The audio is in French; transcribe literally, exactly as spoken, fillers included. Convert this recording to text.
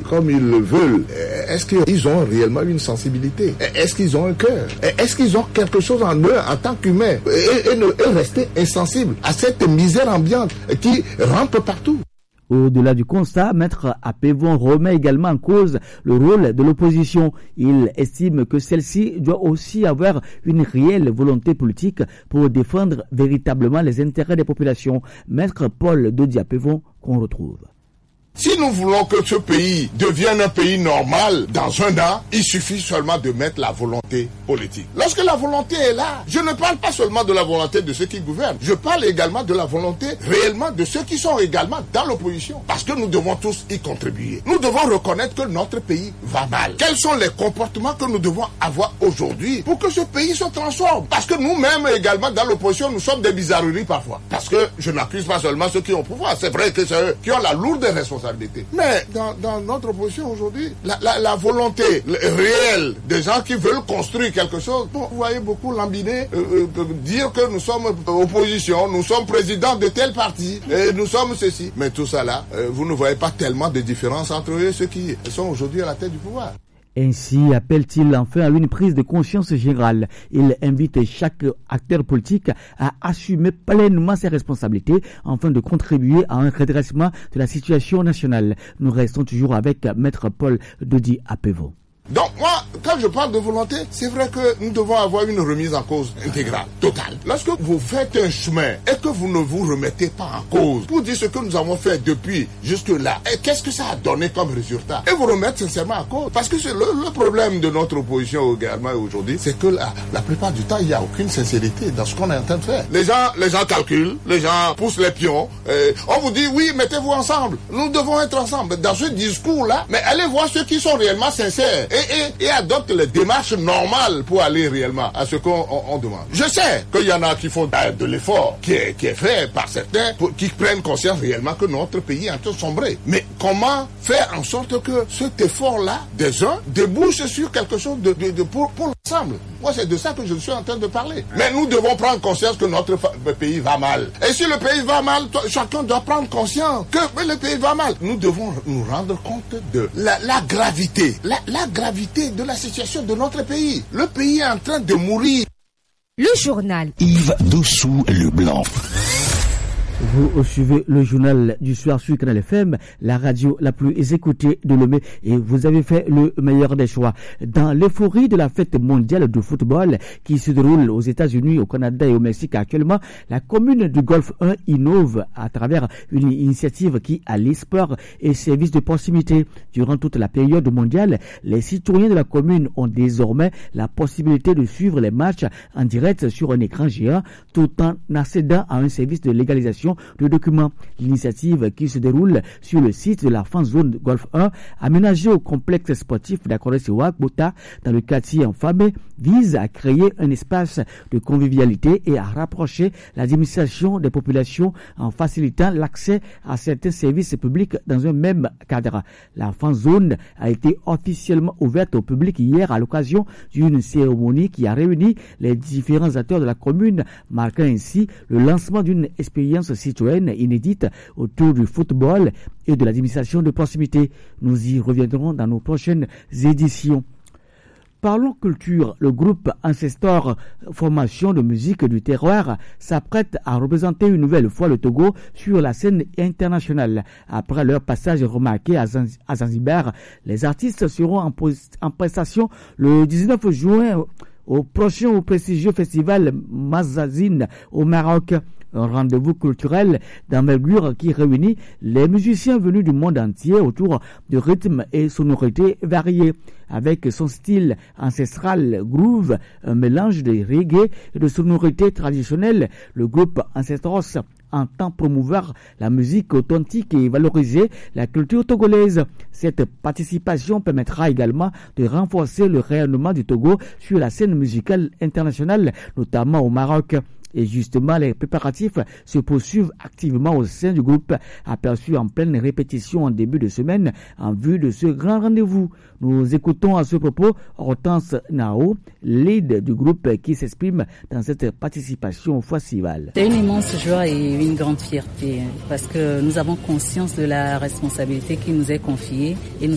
comme ils le veulent, est-ce qu'ils ont réellement une sensibilité? Est-ce qu'ils ont un cœur? Est-ce qu'ils ont quelque chose en eux en tant qu'humains et, et, et rester insensibles à cette misère ambiante qui rampe partout? Au-delà du constat, Maître Apevon remet également en cause le rôle de l'opposition. Il estime que celle-ci doit aussi avoir une réelle volonté politique pour défendre véritablement les intérêts des populations. Maître Paul Dodi Apevon qu'on retrouve. Si nous voulons que ce pays devienne un pays normal dans un an, il suffit seulement de mettre la volonté politique. Lorsque la volonté est là, je ne parle pas seulement de la volonté de ceux qui gouvernent, je parle également de la volonté réellement de ceux qui sont également dans l'opposition. Parce que nous devons tous y contribuer. Nous devons reconnaître que notre pays va mal. Quels sont les comportements que nous devons avoir aujourd'hui pour que ce pays se transforme? Parce que nous-mêmes également dans l'opposition, nous sommes des bizarreries parfois. Parce que je n'accuse pas seulement ceux qui ont le pouvoir, c'est vrai que c'est eux qui ont la lourde responsabilité. Mais dans, dans notre opposition aujourd'hui, la, la, la volonté réelle des gens qui veulent construire quelque chose, bon, vous voyez beaucoup lambiner, euh, euh, dire que nous sommes opposition, nous sommes présidents de tel parti, et nous sommes ceci. Mais tout ça là, euh, vous ne voyez pas tellement de différence entre eux et ceux qui sont aujourd'hui à la tête du pouvoir. Ainsi appelle-t-il enfin à une prise de conscience générale. Il invite chaque acteur politique à assumer pleinement ses responsabilités afin de contribuer à un redressement de la situation nationale. Nous restons toujours avec Maître Paul Dodi Apevon. Donc moi, quand je parle de volonté, c'est vrai que nous devons avoir une remise en cause intégrale, totale. Lorsque vous faites un chemin et que vous ne vous remettez pas en cause pour dire ce que nous avons fait depuis jusque-là, et qu'est-ce que ça a donné comme résultat, et vous remettre sincèrement en cause. Parce que c'est le, le problème de notre opposition également aujourd'hui, c'est que la, la plupart du temps, il n'y a aucune sincérité dans ce qu'on est en train de faire. Les gens, les gens calculent, les gens poussent les pions, et on vous dit, oui, mettez-vous ensemble, nous devons être ensemble. Dans ce discours-là, mais allez voir ceux qui sont réellement sincères. Et, et, et adopte les démarches normales pour aller réellement à ce qu'on on, on demande. Je sais qu'il y en a qui font de l'effort qui est, qui est fait par certains pour, qui prennent conscience réellement que notre pays est en train de sombrer. Mais comment faire en sorte que cet effort-là des uns débouche sur quelque chose de, de, de pour, pour l'ensemble? Moi, c'est de ça que je suis en train de parler. Mais nous devons prendre conscience que notre pays va mal. Et si le pays va mal, chacun doit prendre conscience que le pays va mal. Nous devons nous rendre compte de la, la gravité, la, la gravité de la situation de notre pays. Le pays est en train de mourir. Le journal. Yves Dossou-Leblanc. Vous suivez le journal du soir sur Canal F M, la radio la plus écoutée de Lomé, et vous avez fait le meilleur des choix. Dans l'euphorie de la fête mondiale de football qui se déroule aux États-Unis, au Canada et au Mexique actuellement, la commune du Golfe un innove à travers une initiative qui allie sport et services de proximité. Durant toute la période mondiale, les citoyens de la commune ont désormais la possibilité de suivre les matchs en direct sur un écran géant tout en accédant à un service de légalisation de documents. L'initiative qui se déroule sur le site de la fan zone Golfe un, aménagée au complexe sportif d'Akoresiwak Bota dans le quartier enfamé, vise à créer un espace de convivialité et à rapprocher l'administration des populations en facilitant l'accès à certains services publics dans un même cadre. La fan zone a été officiellement ouverte au public hier à l'occasion d'une cérémonie qui a réuni les différents acteurs de la commune, marquant ainsi le lancement d'une expérience citoyenne inédite autour du football et de l'administration de proximité. Nous y reviendrons dans nos prochaines éditions. Parlons culture. Le groupe Ancestor Formation de musique du terroir s'apprête à représenter une nouvelle fois le Togo sur la scène internationale. Après leur passage remarqué à Zanzibar, les artistes seront en, en prestation le dix-neuf juin au prochain au prestigieux festival Mazazine au Maroc. Un rendez-vous culturel d'envergure qui réunit les musiciens venus du monde entier autour de rythmes et sonorités variés. Avec son style ancestral groove, un mélange de reggae et de sonorités traditionnelles, le groupe Ancestros entend promouvoir la musique authentique et valoriser la culture togolaise. Cette participation permettra également de renforcer le rayonnement du Togo sur la scène musicale internationale, notamment au Maroc. Et justement, les préparatifs se poursuivent activement au sein du groupe, aperçu en pleine répétition en début de semaine en vue de ce grand rendez-vous. Nous écoutons à ce propos Hortense Nao, lead du groupe, qui s'exprime dans cette participation au festival. C'est une immense joie et une grande fierté parce que nous avons conscience de la responsabilité qui nous est confiée et nous